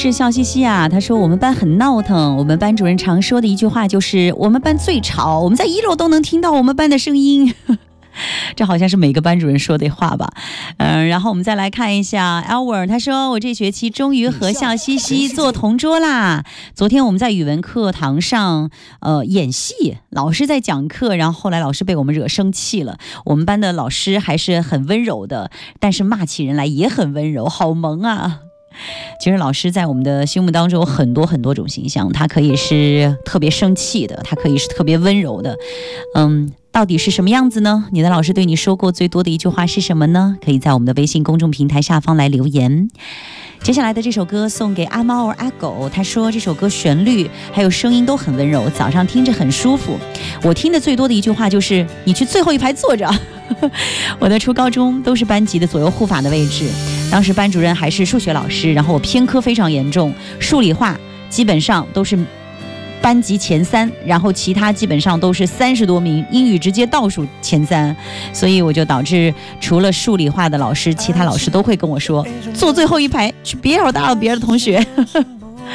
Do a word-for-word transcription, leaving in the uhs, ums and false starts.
是笑嘻嘻啊，他说我们班很闹腾，我们班主任常说的一句话就是我们班最吵，我们在一楼都能听到我们班的声音。这好像是每个班主任说的话吧。嗯，然后我们再来看一下 Elwer， 他说我这学期终于和笑嘻嘻做同桌啦。昨天我们在语文课堂上呃演戏，老师在讲课，然后后来老师被我们惹生气了。我们班的老师还是很温柔的，但是骂起人来也很温柔，好萌啊。其实老师在我们的心目当中有很多很多种形象，他可以是特别生气的，他可以是特别温柔的。嗯，到底是什么样子呢？你的老师对你说过最多的一句话是什么呢？可以在我们的微信公众平台下方来留言。接下来的这首歌送给阿猫阿狗，他说这首歌旋律还有声音都很温柔，早上听着很舒服。我听的最多的一句话就是你去最后一排坐着。我的初高中都是班级的左右护法的位置，当时班主任还是数学老师，然后我偏科非常严重，数理化基本上都是班级前三，然后其他基本上都是三十多名，英语直接倒数前三，所以我就导致除了数理化的老师，其他老师都会跟我说坐最后一排，去别扰打扰别的同学。